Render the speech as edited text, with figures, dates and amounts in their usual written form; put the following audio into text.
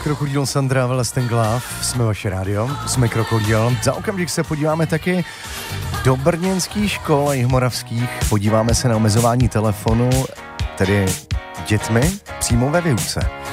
Krokodil Sandra Velestenglav, jsme vaše rádio, jsme Krokodil. Za okamžik se podíváme taky do brněnských škol a jihomoravských. Podíváme se na omezování telefonu, tedy dětmi přímo ve výuce.